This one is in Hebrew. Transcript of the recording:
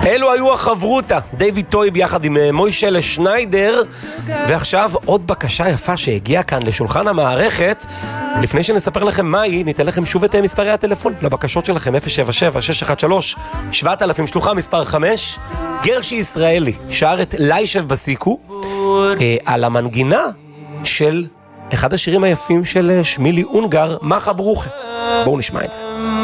אלו היו החברותה, דיוויד טויב יחד עם מוישלה שניידר, ועכשיו עוד בקשה יפה שהגיעה כאן לשולחן המערכת. לפני שנספר לכם מהי, ניתן לכם שוב את מספרי הטלפון לבקשות שלכם, 077-613-7000, שלוחה מספר 5. גרשי ישראלי שר את ליישב בסיקו על המנגינה של אחד השירים היפים של שמילי אונגר, מה חברוכה. בואו נשמע את זה.